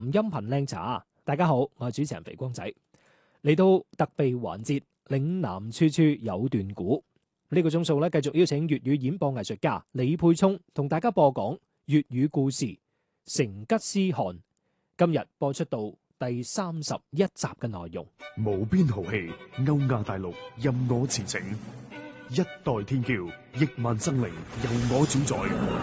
音頻靚茶，大家好，我係主持人肥光仔。嚟到特備環節，嶺南處處有段古。呢個鐘數咧，繼續邀請粵語演播藝術家李沛聰同大家播講粵語故事《成吉思汗》。今日播出到第31集嘅內容。 無邊豪氣，歐亞大陸任我馳騁，一代天驕，億萬生靈由我主宰。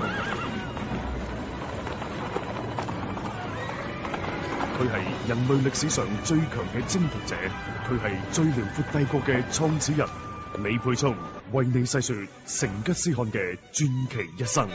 佢係人類歷史上最強嘅征服者，佢係最遼闊帝國嘅創始人。李沛聰為你細說成吉思汗嘅傳奇一生。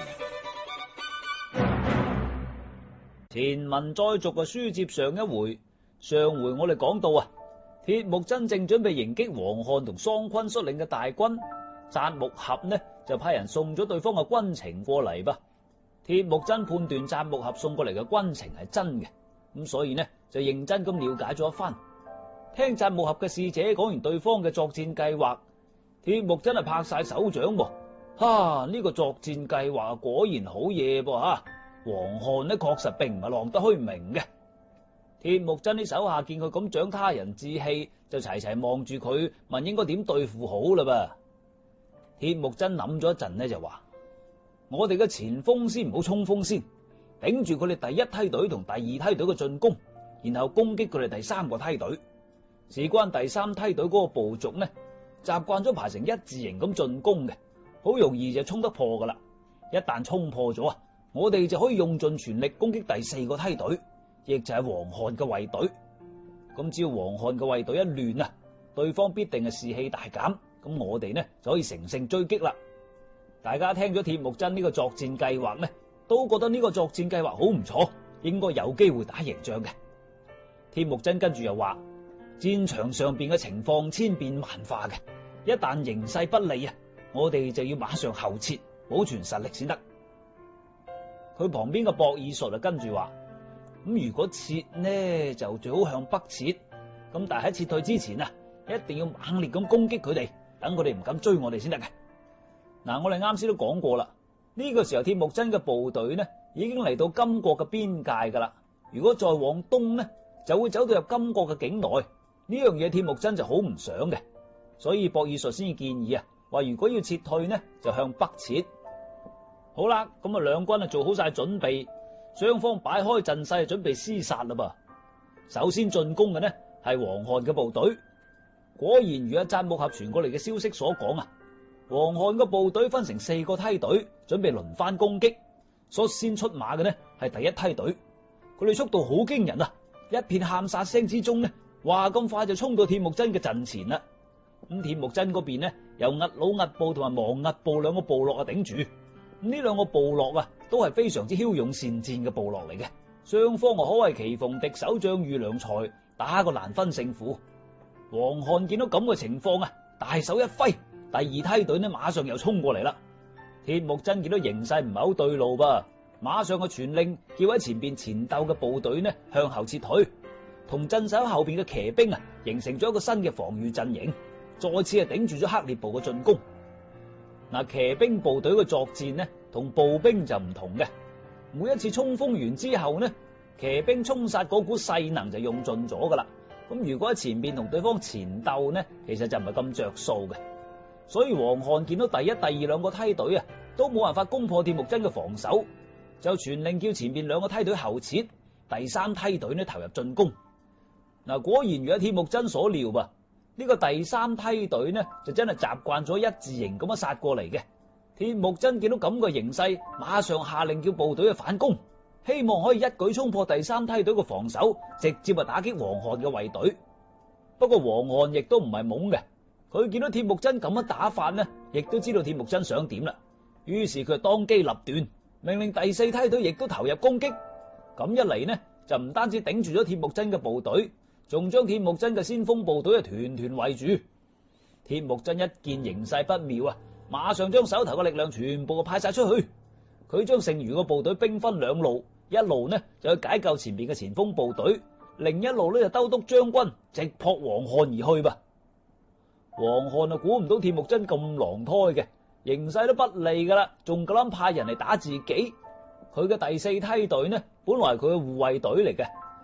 前文再續嘅書接上一回，我哋講到鐵木真正準備迎擊王翰同桑昆率領嘅大軍，札木合呢就派人送咗對方嘅軍情過嚟噃。鐵木真判斷札木合送過嚟嘅軍情係真嘅，咁所以呢就認真咁了解咗一番。聽札木合嘅使者講完對方嘅作戰計劃，鐵木真係拍晒手掌喎。呢個作戰計劃果然好嘢噃吓。王翰呢確實並唔係浪得虛名嘅。鐵木真啲手下見佢咁長他人志氣，就齊齊望住佢，問應該點對付好啦噃。鐵木真諗咗一陣呢，就話：我哋嘅前鋒先唔好衝鋒先，頂住佢哋第一梯隊同第二梯隊嘅進攻，然後攻擊佢哋第三個梯隊。事關第三梯隊嗰個部族呢，習慣咗排成一字形咁進攻嘅，好容易就衝得破噶啦。一旦衝破咗我哋就可以用盡全力攻擊第四個梯隊，亦就係王翰嘅衛隊。咁只要王翰嘅衛隊一亂對方必定係士氣大減，咁我哋呢就可以乘勝追擊啦。大家聽咗鐵木真呢個作戰計劃呢，都覺得呢個作戰計劃好唔錯，應該有機會打贏仗嘅。鐵木真跟住又話：戰場上邊嘅情況千變萬化嘅，一旦形勢不利我哋就要馬上後撤，保存實力先得。佢旁邊嘅博爾術跟住話：咁如果撤呢，就最好向北撤。咁但係喺撤退之前一定要猛烈咁攻擊佢哋，等佢哋唔敢追我哋先得嘅。我哋啱先都講過啦，呢個時候鐵木真嘅部隊呢已經嚟到金國嘅邊界噶啦。如果再往東呢，就會走到入金國嘅境內。呢樣嘢鐵木真就好唔想嘅，所以博爾術先至建議話如果要撤退呢，就向北撤。好啦，咁兩軍做好晒準備，雙方擺開陣勢準備廝殺啦噃。首先進攻嘅呢係王翰嘅部隊。果然如阿札木合傳過嚟嘅消息所講王翰嘅部隊分成4個梯隊，準備輪番攻擊。率先出馬嘅呢係第一梯隊，佢哋速度好驚人一片喊殺聲之中呢，話咁快就衝到鐵木真嘅陣前啦。咁鐵木真嗰邊呢，由兀魯兀部同埋亡兀部兩個部落頂住。呢兩個部落都係非常之驍勇善戰嘅部落嚟嘅，雙方可謂棋逢敵手，將遇良才，打個難分勝負。王翰見到咁嘅情況大手一揮，第二梯隊呢馬上又衝過嚟啦。鐵木真見到形勢唔係好對路噃，馬上嘅傳令叫喺前邊前鬥嘅部隊呢向後撤退，同鎮守後邊嘅騎兵形成咗一個新嘅防禦陣營，再次頂住咗黑烈部嘅進攻。騎兵部隊嘅作戰呢，同步兵就唔同嘅。每一次衝鋒完之後呢，騎兵衝殺嗰股勢能就用盡咗噶啦。咁如果喺前面同對方前鬥呢，其實就唔係咁着數嘅。所以王翰見到第一、第二兩個梯隊都冇辦法攻破鐵木真嘅防守，就傳令叫前面兩個梯隊後撤，第三梯隊呢投入進攻。果然如阿鐵木真所料噃。呢個第三梯隊呢，就真係習慣咗一字形咁樣殺過嚟嘅。鐵木真見到咁嘅形勢，馬上下令叫部隊去反攻，希望可以一舉衝破第三梯隊嘅防守，直接打擊王翰嘅衛隊。不過王翰亦都唔係懵嘅，佢見到鐵木真咁樣打法呢，亦都知道鐵木真想點啦。於是佢當機立斷，命令第四梯隊亦都投入攻擊。咁一嚟呢，就唔單止頂住咗鐵木真嘅部隊，仲將鐵木真嘅先鋒部隊團團圍住。鐵木真一見形勢不妙馬上將手頭嘅力量全部派晒出去。佢將剩餘嘅部隊兵分兩路，一路呢就去解救前邊嘅前鋒部隊，另一路呢就兜督將軍直撲王翰而去吧。王翰估唔到鐵木真咁狼胎嘅，形勢都不利噶啦，仲夠膽派人嚟打自己。佢嘅第四梯隊呢，本來係佢嘅護衛隊嚟嘅，